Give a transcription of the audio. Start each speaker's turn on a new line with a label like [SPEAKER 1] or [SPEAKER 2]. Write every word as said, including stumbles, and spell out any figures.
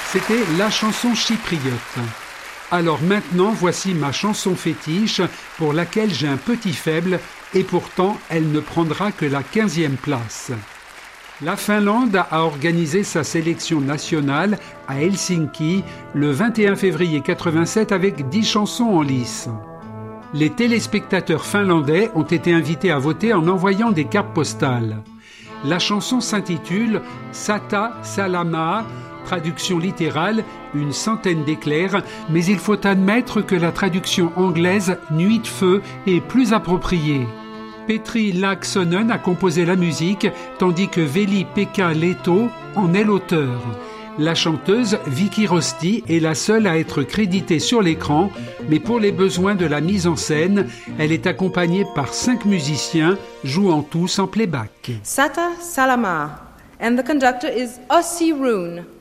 [SPEAKER 1] C'était la chanson chypriote. Alors maintenant, voici ma chanson fétiche pour laquelle j'ai un petit faible et pourtant elle ne prendra que la quinzième place. La Finlande a organisé sa sélection nationale à Helsinki le vingt et un février quatre-vingt-sept avec dix chansons en lice. Les téléspectateurs finlandais ont été invités à voter en envoyant des cartes postales. La chanson s'intitule « Sata Salamaa », traduction littérale, une centaine d'éclairs, mais il faut admettre que la traduction anglaise « Nuit de feu » est plus appropriée. Petri Laaksonen a composé la musique, tandis que Veli-Pekka Lehto en est l'auteur. La chanteuse Vicky Rosti est la seule à être créditée sur l'écran, mais pour les besoins de la mise en scène, elle est accompagnée par cinq musiciens, jouant tous en playback.
[SPEAKER 2] Sata Salamaa, and the conductor is Ossi Rune.